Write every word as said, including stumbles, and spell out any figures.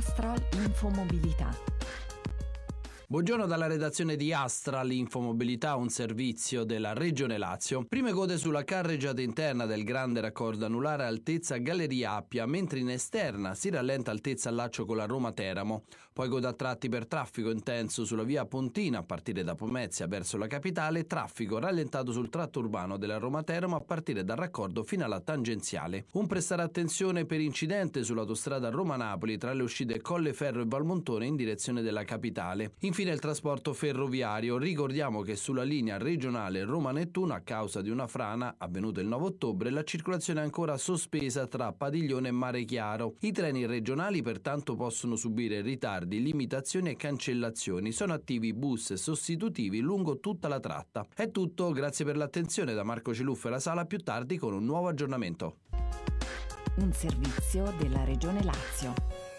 Astral Infomobilità. Buongiorno dalla redazione di Astral Infomobilità, un servizio della Regione Lazio. Prime code sulla carreggiata interna del grande raccordo anulare altezza Galleria Appia, mentre in esterna si rallenta altezza allaccio con la Roma Teramo. Poi code a tratti per traffico intenso sulla via Pontina a partire da Pomezia verso la capitale, traffico rallentato sul tratto urbano della Roma Teramo a partire dal raccordo fino alla tangenziale. Un prestare attenzione per incidente sull'autostrada Roma-Napoli tra le uscite Colleferro e Valmontone in direzione della capitale. Infine il trasporto ferroviario. Ricordiamo che sulla linea regionale Roma-Nettuno, a causa di una frana avvenuta il nove ottobre, la circolazione è ancora sospesa tra Padiglione e Mare Chiaro. I treni regionali pertanto possono subire ritardi, limitazioni e cancellazioni. Sono attivi bus sostitutivi lungo tutta la tratta. È tutto, grazie per l'attenzione da Marco Celuffo e la Sala, più tardi con un nuovo aggiornamento. Un servizio della Regione Lazio.